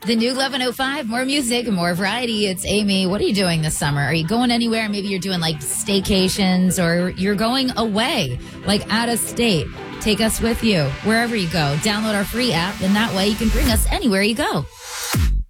The new 11:05, more music and more variety. It's Amy. What are you doing this summer? Are you going anywhere? Maybe you're doing like staycations or you're going away, like out of state. Take us with you wherever you go. Download our free app, and that way you can bring us anywhere you go.